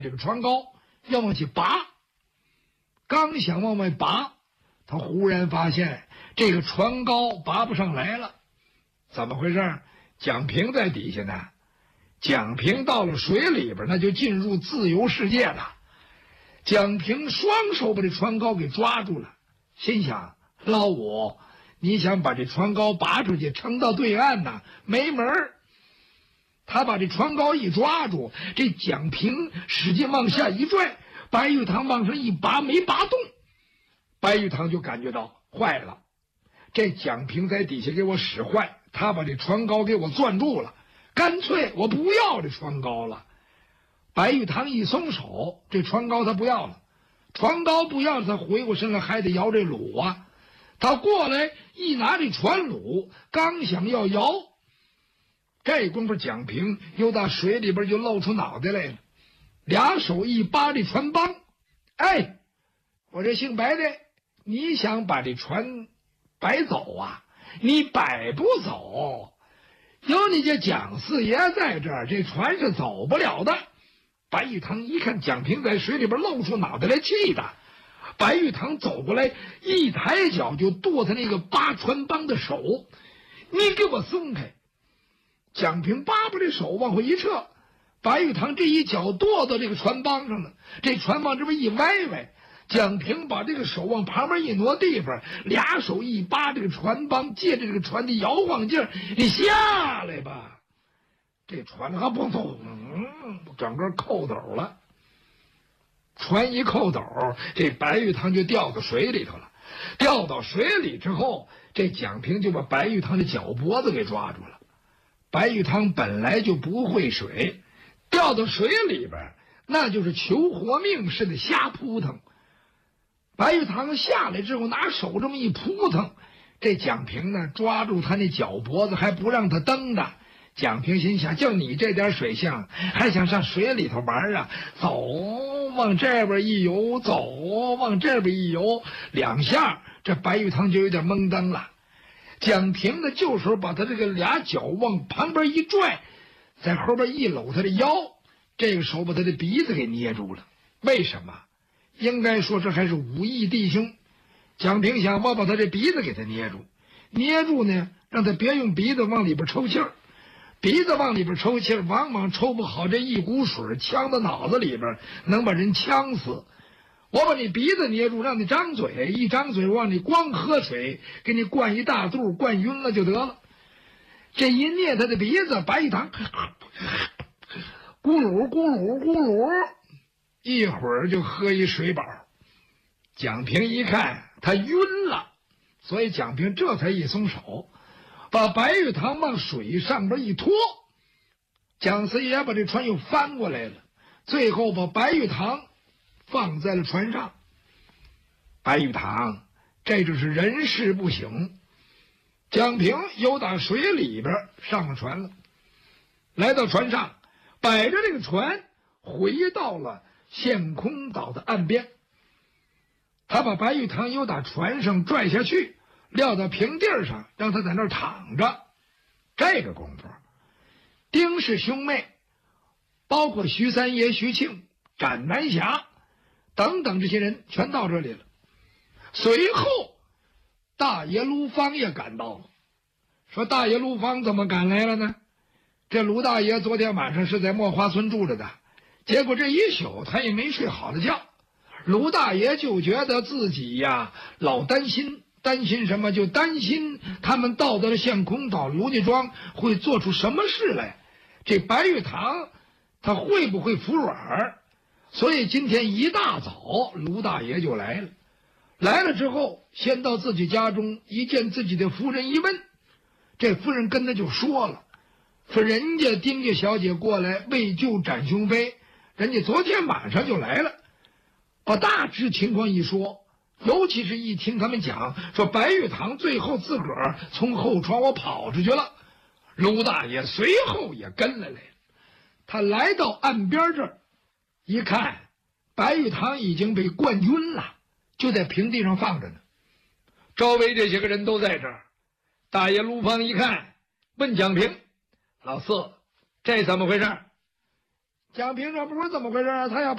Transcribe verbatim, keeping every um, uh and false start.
这个船篙要往起拔，刚想往外拔，他忽然发现这个船篙拔不上来了。怎么回事？蒋平在底下呢。蒋平到了水里边，那就进入自由世界了。蒋平双手把这船篙给抓住了，心想：老五，你想把这船篙拔出去撑到对岸呢？没门儿！他把这船篙一抓住，这蒋平使劲往下一拽，白玉堂往上一拔，没拔动。白玉堂就感觉到坏了，这蒋平在底下给我使坏，他把这船篙给我攥住了，干脆我不要这船篙了。白玉堂一松手，这船篙他不要了，船篙不要了，他回过身来还得摇这橹啊。他过来一拿这船橹，刚想要摇，这功夫蒋平又到水里边就露出脑袋来了，俩手一扒这船帮。哎，我这姓白的，你想把这船摆走啊？你摆不走，有你这蒋四爷在这儿，这船是走不了的。白玉堂一看蒋平在水里边露出脑袋来，气的白玉堂走过来，一抬脚就剁他那个扒船帮的手，你给我松开！蒋平叭把这手往回一撤，白玉堂这一脚剁到这个船帮上了，这船帮这边一歪歪，蒋平把这个手往旁边一挪地方，俩手一扒这个船帮，借着这个船的摇晃劲儿，你下来吧。这船还不动，整个扣斗了。船一扣斗，这白玉堂就掉到水里头了。掉到水里之后，这蒋平就把白玉堂的脚脖子给抓住了。白玉堂本来就不会水，掉到水里边那就是求活命似的瞎扑腾。白玉堂下来之后，拿手这么一扑腾，这蒋平呢抓住他那脚脖子，还不让他蹬的。蒋平心想，就你这点水性，还想上水里头玩啊？走，往这边一游，走，往这边一游，两下，这白玉堂就有点懵登了。蒋平呢，就时候把他这个俩脚往旁边一拽，在后边一搂他的腰，这个手把他的鼻子给捏住了。为什么？应该说这还是武艺弟兄。蒋平想，我把他这鼻子给他捏住，捏住呢，让他别用鼻子往里边抽气儿。鼻子往里边抽气儿，往往抽不好，这一股水呛到脑子里边，能把人呛死。我把你鼻子捏住，让你张嘴，一张嘴让你光喝水，给你灌一大肚，灌晕了就得了。这一捏他的鼻子，白玉堂咕噜咕噜咕噜，一会儿就喝一水饱。蒋平一看他晕了，所以蒋平这才一松手，把白玉堂往水上边一拖。蒋四爷把这船又翻过来了，最后把白玉堂放在了船上。白玉堂这就是人事不省。蒋平又打水里边上了船了，来到船上，摆着这个船回到了陷空岛的岸边。他把白玉堂又打船上拽下去，撂到平地上，让他在那儿躺着。这个功夫，丁氏兄妹，包括徐三爷、徐庆、展南侠等等这些人全到这里了。随后大爷卢芳也赶到了。说大爷卢芳怎么赶来了呢？这卢大爷昨天晚上是在墨花村住着的，结果这一宿他也没睡好的觉。卢大爷就觉得自己呀老担心，担心什么？就担心他们到达了陷空岛卢家庄会做出什么事来，这白玉堂他会不会服软？所以今天一大早卢大爷就来了。来了之后，先到自己家中，一见自己的夫人一问，这夫人跟他就说了，说人家丁家小姐过来为救展雄飞，人家昨天晚上就来了，把大致情况一说。尤其是一听他们讲说白玉堂最后自个儿从后窗我跑出去了，卢大爷随后也跟了来了。他来到岸边这儿一看，白玉堂已经被灌晕了，就在平地上放着呢。周围这些个人都在这儿。大爷卢芳一看，问蒋平，老四，这怎么回事？蒋平说，不是怎么回事，他要